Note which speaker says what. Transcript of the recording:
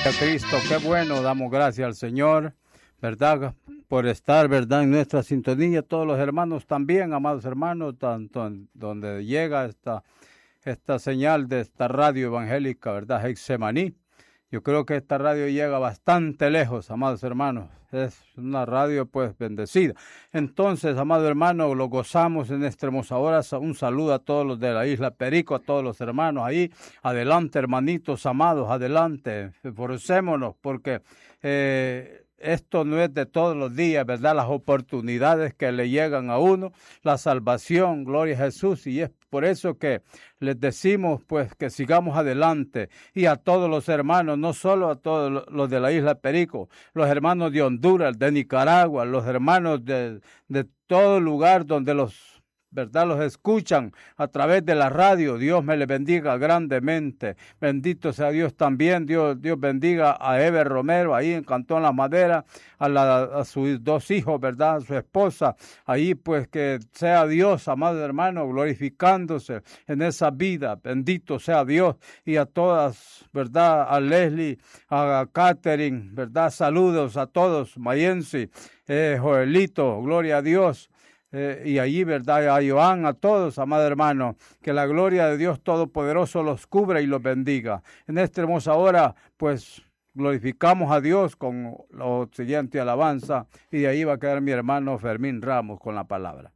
Speaker 1: Cristo, qué bueno, damos gracias al Señor, ¿verdad? Por estar, ¿verdad? En nuestra sintonía, todos los hermanos también, amados hermanos, tanto en donde llega esta señal de esta radio evangélica, ¿verdad? Getsemaní. Yo creo que esta radio llega bastante lejos, amados hermanos. Es una radio, pues, bendecida. Entonces, amados hermanos, lo gozamos en esta hermosa hora. Un saludo a todos los de la isla Perico, a todos los hermanos ahí. Adelante, hermanitos amados, adelante. Esforcémonos, porque esto no es de todos los días, ¿verdad? Las oportunidades que le llegan a uno, la salvación, gloria a Jesús, y es por eso que les decimos, pues, que sigamos adelante, y a todos los hermanos, no solo a todos los de la isla Perico, los hermanos de Honduras, de Nicaragua, los hermanos de todo lugar donde los escuchan a través de la radio. Dios me les bendiga grandemente. Bendito sea Dios también. Dios bendiga a Eber Romero, ahí en Cantón La Madera, a sus dos hijos, ¿verdad? A su esposa. Ahí, pues, que sea Dios, amado hermano, glorificándose en esa vida. Bendito sea Dios. Y a todas, ¿verdad? A Leslie, a Catherine, ¿verdad? Saludos a todos. Mayensi, Joelito, gloria a Dios. Y allí, ¿verdad? A Joan, a todos, amado hermano, que la gloria de Dios Todopoderoso los cubra y los bendiga. En esta hermosa hora, pues, glorificamos a Dios con la siguiente alabanza, y de ahí va a quedar mi hermano Fermín Ramos con la palabra.